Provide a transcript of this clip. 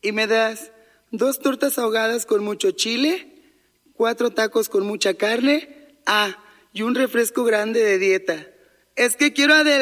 ¿Y me das 2 tortas ahogadas con mucho chile, 4 tacos con mucha carne, y un refresco grande de dieta? Es que quiero adelgazar.